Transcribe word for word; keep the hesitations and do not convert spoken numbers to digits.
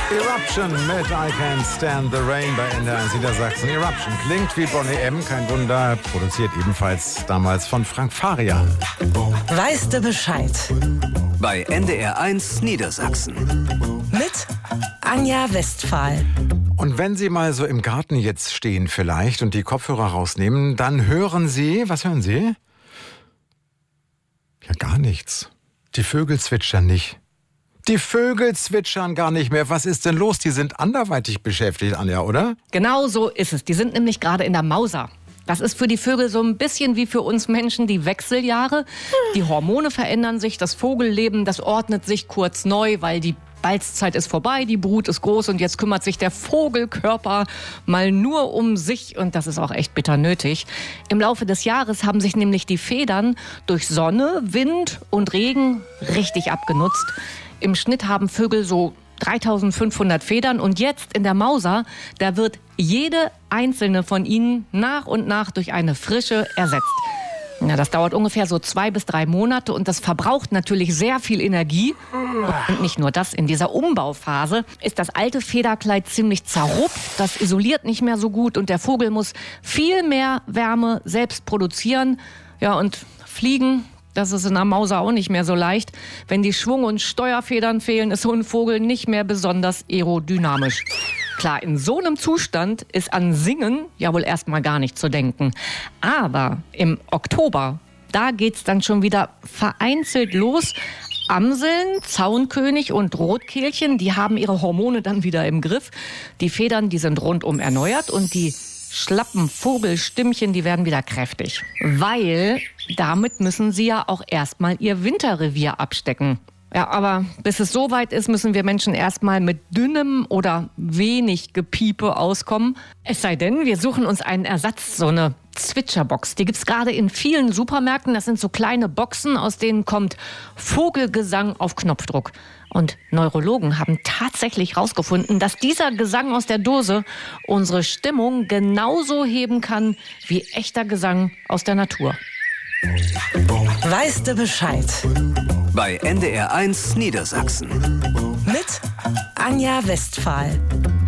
Eruption mit I Can't Stand the Rain bei N D R eins Niedersachsen. Eruption klingt wie Boney M., kein Wunder, produziert ebenfalls damals von Frank Farian. Weißt du Bescheid? Bei N D R eins Niedersachsen. Mit Anja Westphal. Und wenn Sie mal so im Garten jetzt stehen vielleicht und die Kopfhörer rausnehmen, dann hören Sie, was hören Sie? Ja, gar nichts. Die Vögel zwitschern nicht. Die Vögel zwitschern gar nicht mehr. Was ist denn los? Die sind anderweitig beschäftigt, Anja, oder? Genau so ist es. Die sind nämlich gerade in der Mauser. Das ist für die Vögel so ein bisschen wie für uns Menschen die Wechseljahre. Die Hormone verändern sich, das Vogelleben, das ordnet sich kurz neu, weil die Balzzeit ist vorbei, die Brut ist groß und jetzt kümmert sich der Vogelkörper mal nur um sich und das ist auch echt bitter nötig. Im Laufe des Jahres haben sich nämlich die Federn durch Sonne, Wind und Regen richtig abgenutzt. Im Schnitt haben Vögel so dreitausendfünfhundert Federn und jetzt in der Mauser, da wird jede einzelne von ihnen nach und nach durch eine frische ersetzt. Ja, das dauert ungefähr so zwei bis drei Monate und das verbraucht natürlich sehr viel Energie. Und nicht nur das, in dieser Umbauphase ist das alte Federkleid ziemlich zerrupft, das isoliert nicht mehr so gut und der Vogel muss viel mehr Wärme selbst produzieren. Ja, und fliegen, das ist in der Mauser auch nicht mehr so leicht. Wenn die Schwung- und Steuerfedern fehlen, ist so ein Vogel nicht mehr besonders aerodynamisch. Klar, in so einem Zustand ist an Singen ja wohl erstmal gar nicht zu denken. Aber im Oktober, da geht's dann schon wieder vereinzelt los. Amseln, Zaunkönig und Rotkehlchen, die haben ihre Hormone dann wieder im Griff. Die Federn, die sind rundum erneuert und die schlappen Vogelstimmchen, die werden wieder kräftig. Weil damit müssen sie ja auch erstmal ihr Winterrevier abstecken. Ja, aber bis es soweit ist, müssen wir Menschen erstmal mit dünnem oder wenig Gepiepe auskommen. Es sei denn, wir suchen uns einen Ersatz, so eine Zwitscherbox. Die gibt's gerade in vielen Supermärkten. Das sind so kleine Boxen, aus denen kommt Vogelgesang auf Knopfdruck. Und Neurologen haben tatsächlich herausgefunden, dass dieser Gesang aus der Dose unsere Stimmung genauso heben kann wie echter Gesang aus der Natur. Weißt du Bescheid? Bei N D R eins Niedersachsen. Mit Anja Westphal.